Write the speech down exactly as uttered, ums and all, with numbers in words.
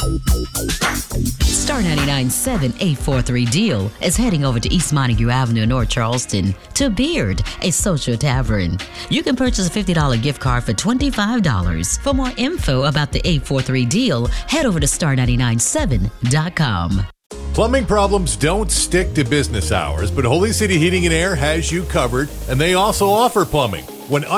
Star ninety-nine point seven eight four three Deal is heading over to East Montague Avenue in North Charleston to Beard, a social tavern. You can purchase a fifty dollars gift card for twenty-five dollars. For more info about the eight four three Deal, head over to star nine nine seven dot com. Plumbing problems don't stick to business hours, but Holy City Heating and Air has you covered, and they also offer plumbing. When